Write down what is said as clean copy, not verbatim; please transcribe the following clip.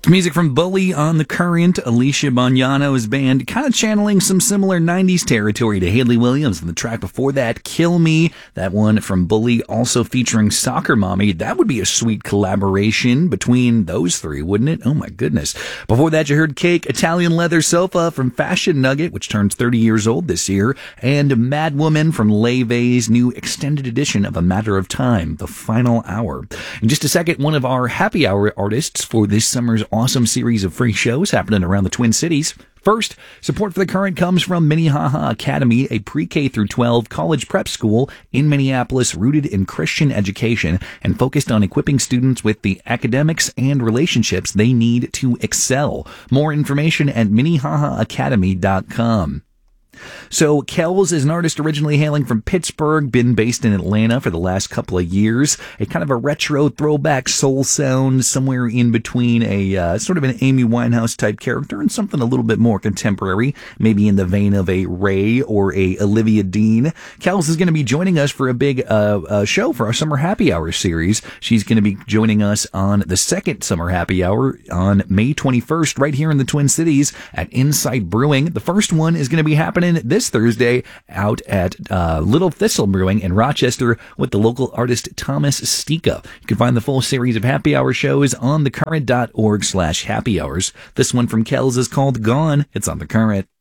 Music from Bully on the Current, Alicia Bognano's band, kind of channeling some similar 90s territory to Hayley Williams. And the track before that, Kill Me, that one from Bully, also featuring Soccer Mommy. That would be a sweet collaboration between those three, wouldn't it? Oh my goodness. Before that, you heard Cake, Italian Leather Sofa from Fashion Nugget, which turns 30 years old this year, and Mad Woman from Leve's new extended edition of A Matter of Time, the final hour. In just a second, one of our happy hour artists for this summer's awesome series of free shows happening around the Twin Cities. First, support for the Current comes from Minnehaha Academy, a pre-K through 12 college prep school in Minneapolis rooted in Christian education and focused on equipping students with the academics and relationships they need to excel. More information at minnehahaacademy.com. So, Kells is an artist originally hailing from Pittsburgh, been based in Atlanta for the last couple of years. A kind of a retro throwback soul sound, somewhere in between a sort of an Amy Winehouse type character and something a little bit more contemporary, maybe in the vein of a Ray or a Olivia Dean. Kells is going to be joining us for a big show for our Summer Happy Hour series. She's going to be joining us on the second Summer Happy Hour on May 21st, right here in the Twin Cities at Insight Brewing. The first one is going to be happening this Thursday out at Little Thistle Brewing in Rochester with the local artist Thomas Stika. You can find the full series of happy hour shows on thecurrent.org/happy hours. This one from Kells is called Gone. It's on The Current.